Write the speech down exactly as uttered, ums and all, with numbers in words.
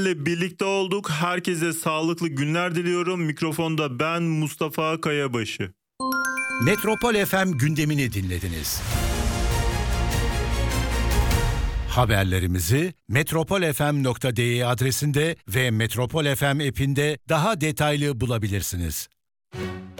birlikte olduk. Herkese sağlıklı günler diliyorum. Mikrofonda ben Mustafa Kayabaşı. Metropol F M gündemini dinlediniz. Haberlerimizi metropol f m nokta d e adresinde ve Metropol F M app'inde daha detaylı bulabilirsiniz.